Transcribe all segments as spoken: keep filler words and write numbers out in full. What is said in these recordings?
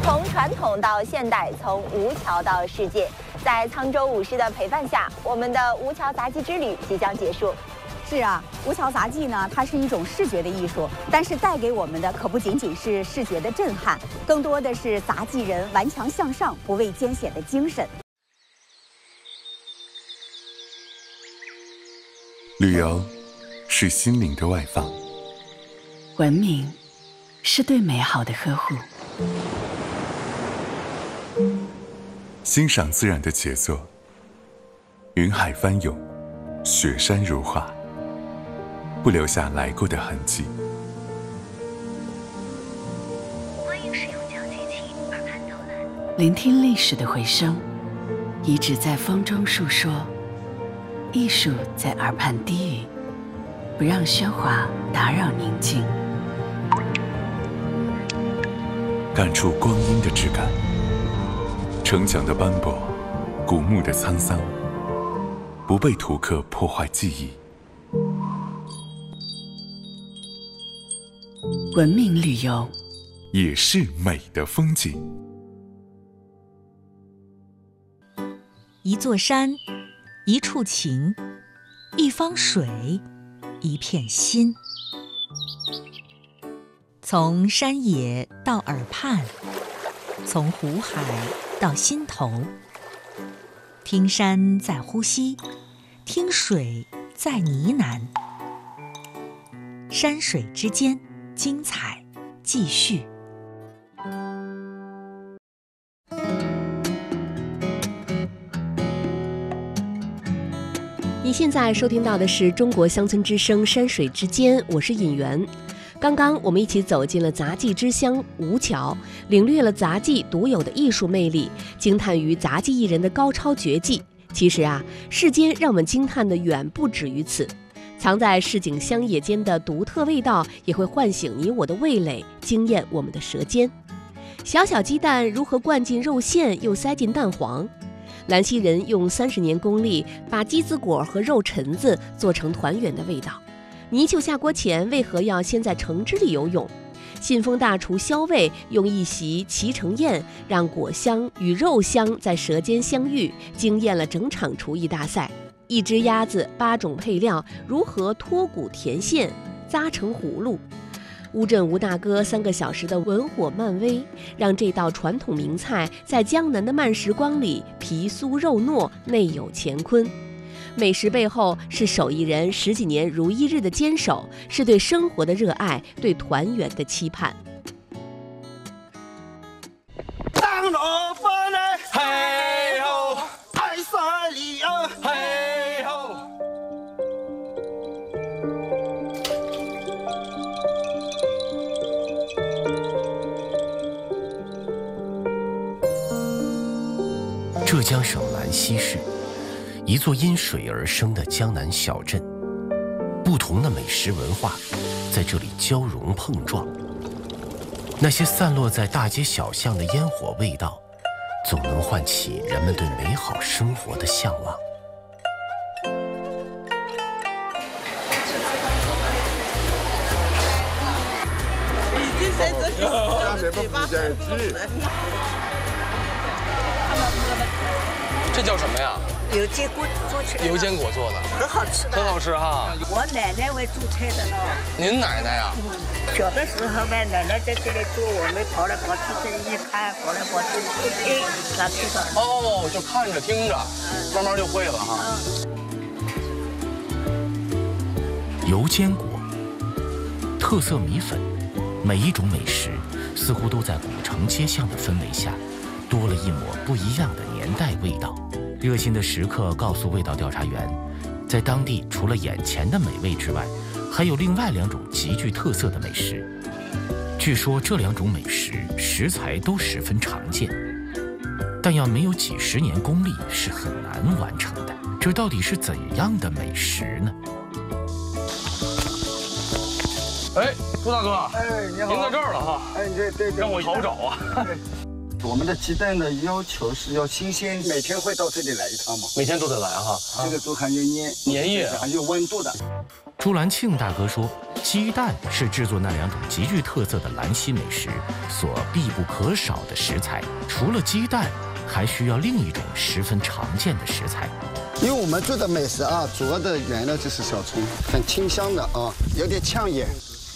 从传统到现代，从吴桥到世界，在沧州武师的陪伴下，我们的吴桥杂技之旅即将结束。 是啊，吴桥杂技呢，它是一种视觉的艺术，但是带给我们的可不仅仅是视觉的震撼，更多的是杂技人顽强向上、不畏艰险的精神。 旅游是心灵的外放， 文明是对美好的呵护， 欣赏自然的杰作，云海翻涌，雪山如画，不留下来过的痕迹。 欢迎使用交接器耳畔导览，聆听历史的回声，遗址在风中述说，艺术在耳畔低语，不让喧哗打扰宁静， 感触光阴的质感，城墙的斑驳，古墓的沧桑，不被图刻破坏记忆。 文明旅游也是美的风景。 一座山，一处情，一方水，一片心。从山野到耳畔，从湖海到心头，听山在呼吸，听水在呢喃，山水之间，精彩继续。 你现在收听到的是中国乡村之声山水之间，我是尹媛。刚刚我们一起走进了杂技之乡吴桥，领略了杂技独有的艺术魅力，惊叹于杂技艺人的高超绝技。其实啊，世间让我们惊叹的远不止于此，藏在市井乡野间的独特味道，也会唤醒你我的味蕾，惊艳我们的舌尖。小小鸡蛋如何灌进肉馅又塞进蛋黄？兰溪人用三十年功力，把鸡子果和肉陈子做成团圆的味道。泥鳅下锅前为何要先在橙汁里游泳？信丰大厨肖卫用一席脐橙宴，让果香与肉香在舌尖相遇，惊艳了整场厨艺大赛。一只鸭子，八种配料，如何脱骨填馅，扎成葫芦？乌镇吴大哥三个小时的文火慢煨，让这道传统名菜在江南的慢时光里皮酥肉糯，内有乾坤。美食背后是手艺人十几年如一日的坚守，是对生活的热爱，对团圆的期盼。 当老板来，嘿吼，爱山里啊，嘿吼。 浙江省兰溪市，一座因水而生的江南小镇，不同的美食文化在这里交融碰撞。那些散落在大街小巷的烟火味道，总能唤起人们对美好生活的向往。 这叫什么呀？ 油煎果做出来的， 油煎果做的， 很好吃的， 很好吃哈。 我奶奶会做菜的呢。 您奶奶呀？ 嗯，小的时候嘛，奶奶在这里做，我们跑来跑去，这一看，跑来跑去，哎，拿去的。 哦，就看着听着，慢慢就会了哈。 油煎果，特色米粉，每一种美食似乎都在古城街巷的氛围下，多了一抹不一样的年代味道。热心的食客告诉味道调查员，在当地除了眼前的美味之外，还有另外两种极具特色的美食。据说这两种美食食材都十分常见，但要没有几十年功力是很难完成的。这到底是怎样的美食呢？ 哎，朱大哥， 哎，你好， 您在这儿了哈？ 哎，对对对， 让我好找啊。 我们的鸡蛋的要求是要新鲜，每天会到这里来一趟嘛。 每天都得来哈。 这个都含有粘粘液， 含有温度的。 朱兰庆大哥说，鸡蛋是制作那两种极具特色的兰溪美食所必不可少的食材。除了鸡蛋，还需要另一种十分常见的食材。 因为我们做的美食啊，主要的原料就是小葱，很清香的啊，有点呛眼。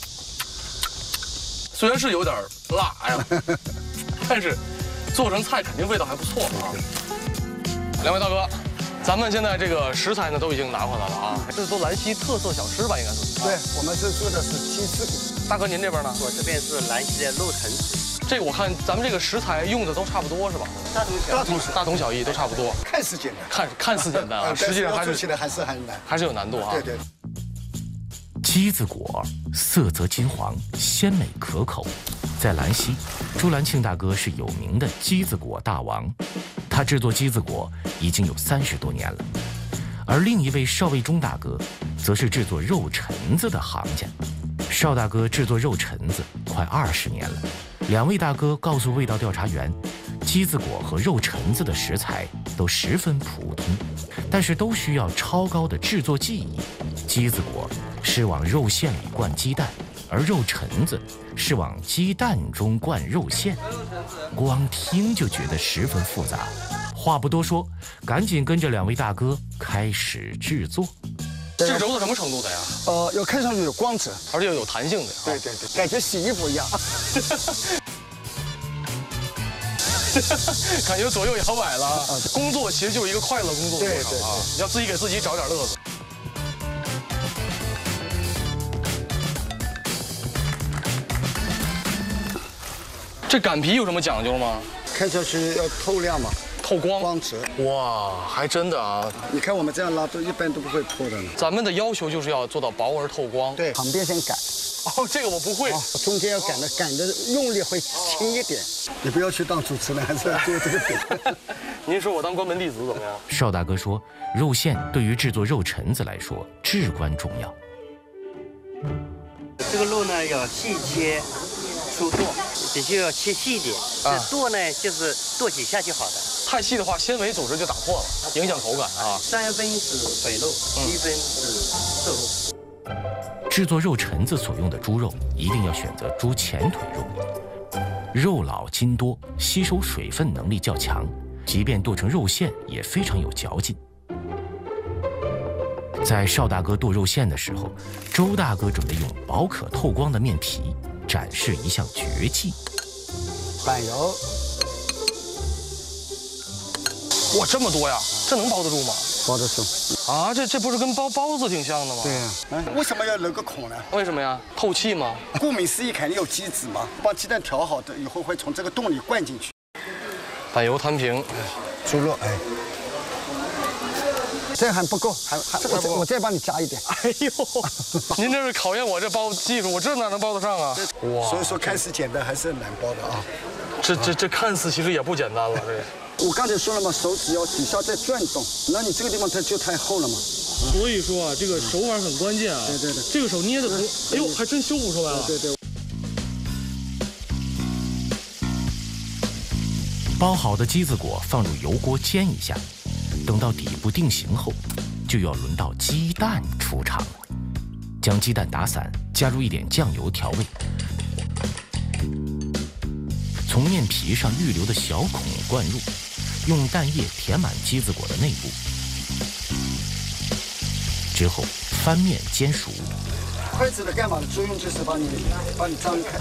虽然是有点辣呀，但是做成菜肯定味道还不错啊。两位大哥，咱们现在这个食材呢都已经拿回来了啊，这是做兰溪特色小吃吧？应该是。 对，我们是做的是鸡翅骨。 大哥，您这边呢？ 我这边是兰溪的肉橙子。 这个我看咱们这个食材用的都差不多是吧？ 大同小大同大同小异，都差不多。 看似简单， 看看似简单啊，实际上还是做起来还是很难， 还是有难度啊。 对对。 鸡子果色泽金黄，鲜美可口。在兰溪，朱兰庆大哥是有名的鸡子果大王，他制作鸡子果已经有三十多年了。而另一位邵卫忠大哥，则是制作肉陈子的行家。邵大哥制作肉陈子快二十年了。两位大哥告诉味道调查员，鸡子果和肉陈子的食材都十分普通，但是都需要超高的制作技艺。鸡子果是往肉馅里灌鸡蛋，而肉陈子是往鸡蛋中灌肉馅，光听就觉得十分复杂。话不多说，赶紧跟着两位大哥开始制作。 这个揉到什么程度的呀？ 呃，要看上去有光泽， 而且要有弹性的。 对对对，感觉洗衣服一样。 感觉左右摇摆了啊！工作其实就是一个快乐工作的过程啊，要自己给自己找点乐子。这擀皮有什么讲究吗？ 看上去要透亮嘛。 透光光泽， 哇，还真的啊！ 你看我们这样拉都一般都不会破的呢。 咱们的要求就是要做到薄而透光。 对，旁边先擀。 哦，这个我不会。 哦、中间要擀的，擀的用力会轻一点。你不要去当主持人，还是要做这个饼。 您说我当关门弟子怎么样？ 邵大哥说，肉馅对于制作肉陈子来说至关重要。 这个肉呢要细切。粗剁，必须要切细一点。这剁呢，就是剁几下就好了。 太细的话，纤维组织就打破了，影响口感啊。 三分是肥肉，七分是瘦肉。 制作肉陈子所用的猪肉一定要选择猪前腿肉，肉老筋多，吸收水分能力较强，即便剁成肉馅也非常有嚼劲。在邵大哥剁肉馅的时候，周大哥准备用薄可透光的面皮。展示一项绝技， 板油。 哇，这么多呀！这能包得住吗？ 包得住。 啊，这这不是跟包包子挺像的吗？ 对呀、啊。哎，为什么要留个孔呢？ 为什么呀？透气吗？ 顾名思义，肯定有机子嘛。把鸡蛋调好的以后，会从这个洞里灌进去。 板油摊平。 猪肉，哎。这还不够，还还我再我再帮你加一点。 哎呦，您这是考验我这包技术，我这哪能包得上啊？ 哇！所以说看似简单，还是很难包的啊。 这这这看似其实也不简单了，这。 我刚才说了嘛，手指要底下再转动，那你这个地方它就太厚了嘛。 所以说啊，这个手法很关键啊。 对对对， 这个手捏的不，哎呦，还真修补出来了。 对对。 包好的鸡子果放入油锅煎一下。等到底部定型后，就要轮到鸡蛋出场了。将鸡蛋打散，加入一点酱油调味。从面皮上预留的小孔灌入，用蛋液填满鸡子果的内部。之后翻面煎熟。 筷子的干嘛的作用就是帮你帮你张开。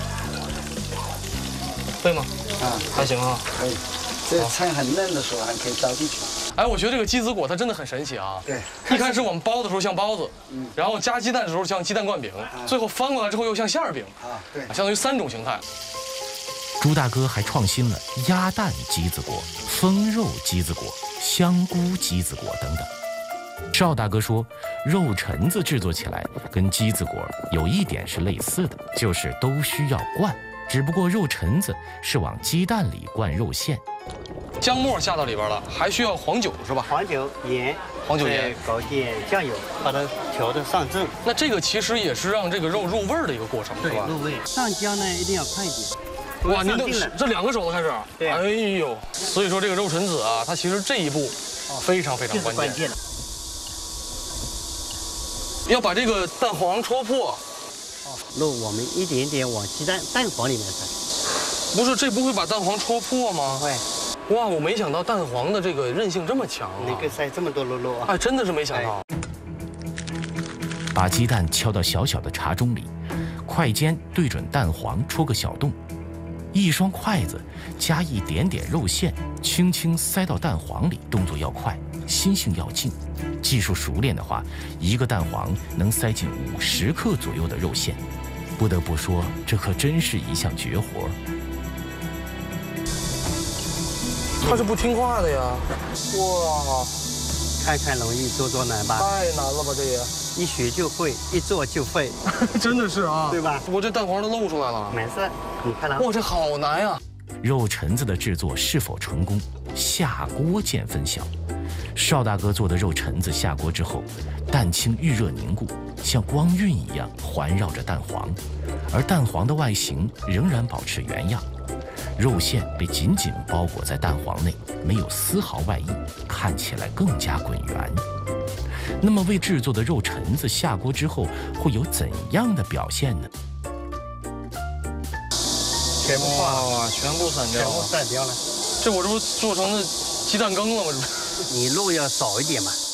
对吗？ 啊， 还行啊， 可以。这菜很嫩的时候还可以倒进去。 哎，我觉得这个鸡子果它真的很神奇啊！ 对， 一开始我们包的时候像包子，嗯，然后加鸡蛋的时候像鸡蛋灌饼， 啊、 最后翻过来之后又像馅儿饼， 啊，对， 相当于三种形态。 朱大哥还创新了鸭蛋鸡子果、风肉鸡子果、香菇鸡子果等等。邵大哥说，肉陈子制作起来跟鸡子果有一点是类似的，就是都需要灌，只不过肉陈子是往鸡蛋里灌肉馅。 姜末下到里边了，还需要黄酒是吧？ 黄酒、盐、 黄酒盐， 搞点酱油，把它调得上正。 那这个其实也是让这个肉入味儿的一个过程，是吧？ 入味。上姜呢一定要快一点。 哇，您都这两个手都开始？ 对。 哎呦，所以说这个肉陈子啊，它其实这一步非常非常关键。 要把这个蛋黄戳破。 肉我们一点点往鸡蛋蛋黄里面塞。 不是，这不会把蛋黄戳破吗？ 不会。 哇，我没想到蛋黄的这个韧性这么强啊！ 能够塞这么多肉肉啊！ 哎，真的是没想到。 把鸡蛋敲到小小的茶盅里，筷尖对准蛋黄戳个小洞，一双筷子加一点点肉馅，轻轻塞到蛋黄里，动作要快，心性要静。技术熟练的话，一个蛋黄能塞进五十克左右的肉馅。不得不说，这可真是一项绝活。 他是不听话的呀！哇， 看看容易，做做难吧？ 太难了吧，这也一学就会，一做就会， 真的是啊， 对吧？ 我这蛋黄都露出来了。 没事，你看了。 哇，这好难呀！ 肉陈子的制作是否成功，下锅见分晓。邵大哥做的肉陈子下锅之后，蛋清遇热凝固，像光晕一样环绕着蛋黄，而蛋黄的外形仍然保持原样。肉馅被紧紧包裹在蛋黄内，没有丝毫外溢，看起来更加滚圆。那么未制作的肉陈子下锅之后会有怎样的表现呢？ 全部哇，全部散掉了， 全部散掉了。 这我这不做成了鸡蛋羹了吗？这不是？ 你肉要少一点嘛。